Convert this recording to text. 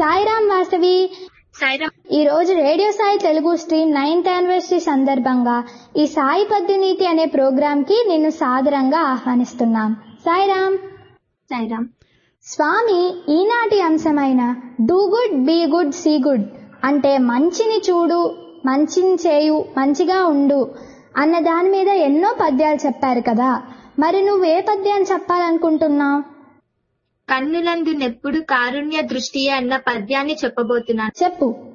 సాయిరాం వాసవి. సాయిరామ్. ఈ రోజు radio Sai Telugu stream 9th anniversary సందర్భంగా ఈ సాయి పద్దునీతి అనే ప్రోగ్రాం కి నిన్ను సాదరంగా ఆహ్వానిస్తున్నాం. సాయిరాం. సాయిరామ్. స్వామి ఈనాటి అంశమైన do good be good see good అంటే మంచిని చూడు, మంచిని చేయు, మంచిగా ఉండు అన్న దాని మీద ఎన్నో పద్యాలు చెప్పారు కదా. మరి నువ్వే పద్యాన్ని చెప్పాలనుకుంటున్నావు? కన్నులందు నెప్పుడు కారుణ్య దృష్టియే అన్న పద్యాన్ని చెప్పబోతున్నాను. చెప్పు.